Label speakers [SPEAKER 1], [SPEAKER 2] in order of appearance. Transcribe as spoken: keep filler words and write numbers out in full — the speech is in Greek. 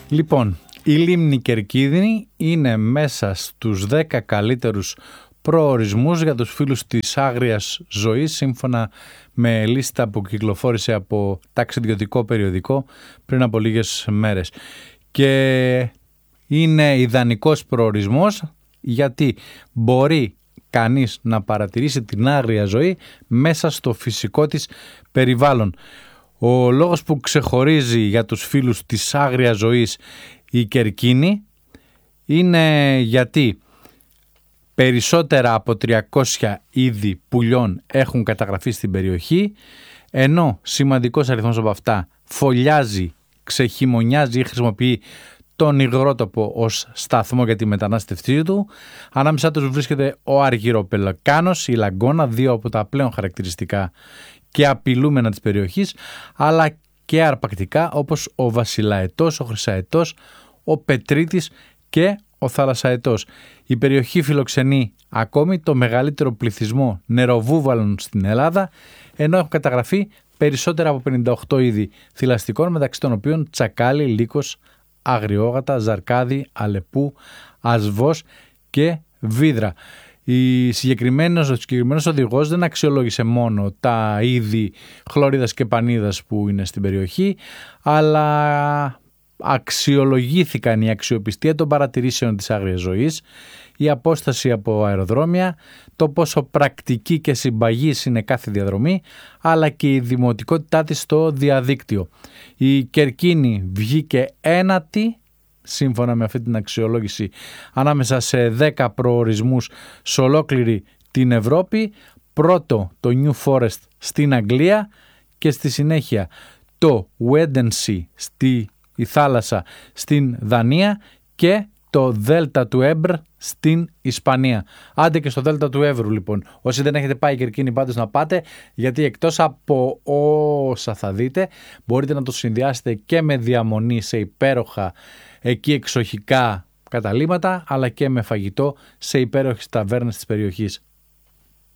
[SPEAKER 1] Λοιπόν, η λίμνη Κερκίδινη είναι μέσα στους δέκα καλύτερους προορισμούς για τους φίλους της άγριας ζωής, σύμφωνα με λίστα που κυκλοφόρησε από ταξιδιωτικό περιοδικό πριν από λίγες μέρες. Και είναι ιδανικός προορισμός γιατί μπορεί κανείς να παρατηρήσει την άγρια ζωή μέσα στο φυσικό της περιβάλλον. Ο λόγος που ξεχωρίζει για τους φίλους της άγριας ζωής η Κερκίνη είναι γιατί περισσότερα από τριακόσια είδη πουλιών έχουν καταγραφεί στην περιοχή, ενώ σημαντικός αριθμός από αυτά φωλιάζει, ξεχειμωνιάζει ή χρησιμοποιεί τον υγρότοπο ως σταθμό για τη μετανάστευσή του. Ανάμεσά τους βρίσκεται ο αργυροπελεκάνος, η λαγκόνα, δύο από τα πλέον χαρακτηριστικά και απειλούμενα της περιοχής, αλλά και αρπακτικά όπως ο βασιλαετός, ο χρυσαετός, ο πετρίτης και ο θαλασσαετός. Η περιοχή φιλοξενεί ακόμη το μεγαλύτερο πληθυσμό νεροβούβαλων στην Ελλάδα, ενώ έχουν καταγραφεί περισσότερα από πενήντα οκτώ είδη θηλαστικών, μεταξύ των οποίων τσακάλι, λύκος, αγριόγατα, ζαρκάδι, αλεπού, ασβός και βίδρα. Η συγκεκριμένος, ο συγκεκριμένος οδηγός δεν αξιολόγησε μόνο τα είδη χλωρίδας και πανίδας που είναι στην περιοχή, αλλά αξιολογήθηκαν η αξιοπιστία των παρατηρήσεων της άγριας ζωής, η απόσταση από αεροδρόμια, το πόσο πρακτική και συμπαγής είναι κάθε διαδρομή, αλλά και η δημοτικότητά της στο διαδίκτυο. Η Κερκίνη βγήκε ένατη, σύμφωνα με αυτή την αξιολόγηση, ανάμεσα σε δέκα προορισμούς σε ολόκληρη την Ευρώπη. Πρώτο το New Forest στην Αγγλία και στη συνέχεια το Wedensee στη η θάλασσα στην Δανία και το Δέλτα του Έμπρ στην Ισπανία. Άντε και στο Δέλτα του Εύρου λοιπόν. Όσοι δεν έχετε πάει Κερκίνη πάντως να πάτε, γιατί εκτός από όσα θα δείτε μπορείτε να το συνδυάσετε και με διαμονή σε υπέροχα εκεί εξοχικά καταλύματα, αλλά και με φαγητό σε υπέροχες ταβέρνες της περιοχής.